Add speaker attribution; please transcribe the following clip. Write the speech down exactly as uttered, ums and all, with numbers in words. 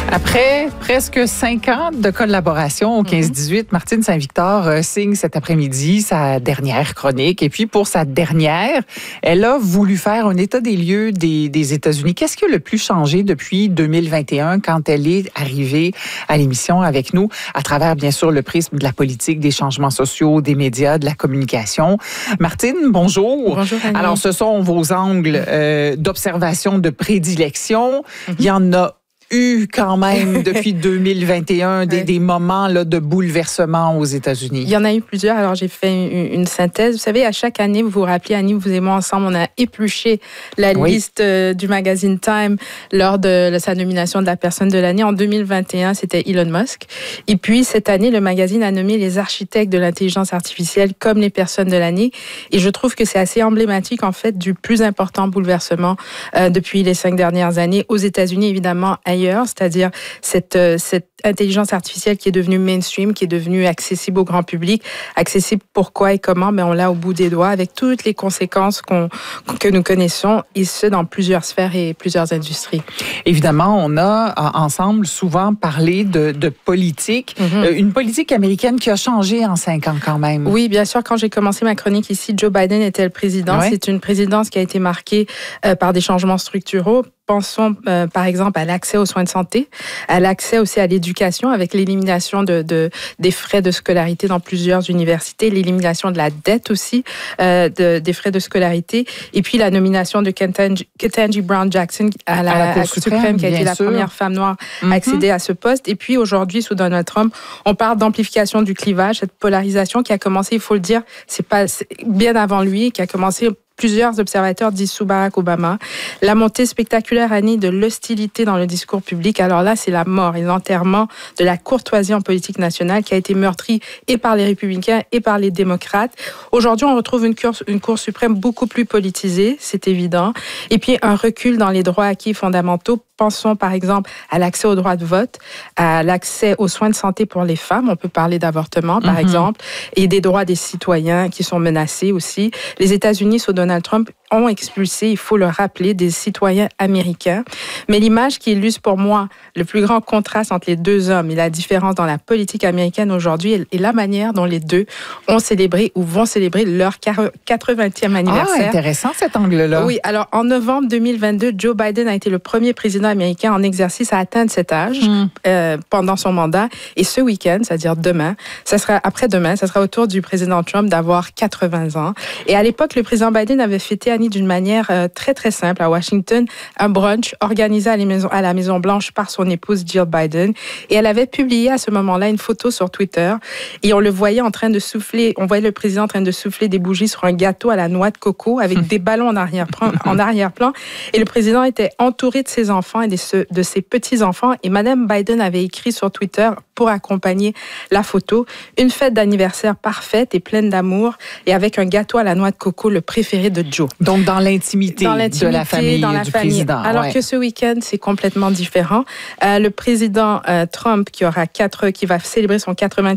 Speaker 1: Après presque cinq ans de collaboration au quinze dix-huit, Martine Saint-Victor euh, signe cet après-midi sa dernière chronique. Et puis, pour sa dernière, elle a voulu faire un état des lieux des, des États-Unis. Qu'est-ce qui a le plus changé depuis deux mille vingt et un quand elle est arrivée à l'émission avec nous, à travers, bien sûr, le prisme de la politique, des changements sociaux, des médias, de la communication? Martine, bonjour.
Speaker 2: Bonjour, Annie.
Speaker 1: Alors, ce sont vos angles euh, d'observation, de prédilection. Mm-hmm. Il y en a eu quand même depuis deux mille vingt et un des, ouais. des moments là, de bouleversement aux États-Unis.
Speaker 2: Il y en a eu plusieurs. Alors, j'ai fait une, une synthèse. Vous savez, à chaque année, vous vous rappelez, Annie, vous et moi ensemble, on a épluché la oui. liste euh, du magazine Time lors de sa nomination de la personne de l'année. En deux mille vingt et un, c'était Elon Musk. Et puis, cette année, le magazine a nommé les architectes de l'intelligence artificielle comme les personnes de l'année. Et je trouve que c'est assez emblématique, en fait, du plus important bouleversement euh, depuis les cinq dernières années aux États-Unis, évidemment, ailleurs. C'est-à-dire cette, cette intelligence artificielle qui est devenue mainstream, qui est devenue accessible au grand public. Accessible pourquoi et comment? Mais on l'a au bout des doigts avec toutes les conséquences qu'on, que nous connaissons, et ce, dans plusieurs sphères et plusieurs industries.
Speaker 1: Évidemment, on a ensemble souvent parlé de, de politique. Mm-hmm. Une politique américaine qui a changé en cinq ans quand même.
Speaker 2: Oui, bien sûr. Quand j'ai commencé ma chronique ici, Joe Biden était le président. Ouais. C'est une présidence qui a été marquée euh, par des changements structuraux. Pensons euh, par exemple à l'accès aux soins de santé, à l'accès aussi à l'éducation avec l'élimination de, de, des frais de scolarité dans plusieurs universités, l'élimination de la dette aussi euh, de, des frais de scolarité, et puis la nomination de Ketanji, Ketanji Brown Jackson à la, à la Cour suprême, suprême qui a été la sûr. première femme noire mm-hmm. à accéder à ce poste. Et puis aujourd'hui, sous Donald Trump, on parle d'amplification du clivage, cette polarisation qui a commencé, il faut le dire, c'est pas c'est bien avant lui, qui a commencé. Plusieurs observateurs disent sous Barack Obama. La montée spectaculaire, Annie, de l'hostilité dans le discours public. Alors là, c'est la mort et l'enterrement de la courtoisie en politique nationale qui a été meurtrie et par les républicains et par les démocrates. Aujourd'hui, on retrouve une cour, une cour suprême beaucoup plus politisée, c'est évident. Et puis, un recul dans les droits acquis fondamentaux. Pensons par exemple à l'accès au droit de vote, à l'accès aux soins de santé pour les femmes. On peut parler d'avortement, par mm-hmm. exemple, et des droits des citoyens qui sont menacés aussi. Les États-Unis, sous Donald Trump, ont expulsé, il faut le rappeler, des citoyens américains. Mais l'image qui illustre pour moi le plus grand contraste entre les deux hommes et la différence dans la politique américaine aujourd'hui est la manière dont les deux ont célébré ou vont célébrer leur quatre-vingtième anniversaire.
Speaker 1: Ah, intéressant cet angle-là.
Speaker 2: Oui, alors en novembre deux mille vingt-deux, Joe Biden a été le premier président américain en exercice à atteindre cet âge mm. euh, pendant son mandat. Et ce week-end, c'est-à-dire demain, ça sera après-demain, ça sera au tour du président Trump d'avoir quatre-vingts ans. Et à l'époque, le président Biden avait fêté d'une manière euh, très, très simple à Washington, un brunch organisé à la, Maison, à la Maison-Blanche par son épouse Jill Biden. Et elle avait publié à ce moment-là une photo sur Twitter et on le voyait en train de souffler, on voyait le président en train de souffler des bougies sur un gâteau à la noix de coco avec des ballons en arrière-plan. en arrière-plan. Et le président était entouré de ses enfants et de, ce, de ses petits-enfants. Et Madame Biden avait écrit sur Twitter pour accompagner la photo, une fête d'anniversaire parfaite et pleine d'amour et avec un gâteau à la noix de coco, le préféré de Joe.
Speaker 1: Donc, dans l'intimité, dans l'intimité de la famille
Speaker 2: dans la
Speaker 1: du
Speaker 2: famille.
Speaker 1: président.
Speaker 2: Alors
Speaker 1: ouais.
Speaker 2: que ce week-end, c'est complètement différent. Euh, le président euh, Trump, qui aura quatre, qui va célébrer son quatre-vingtième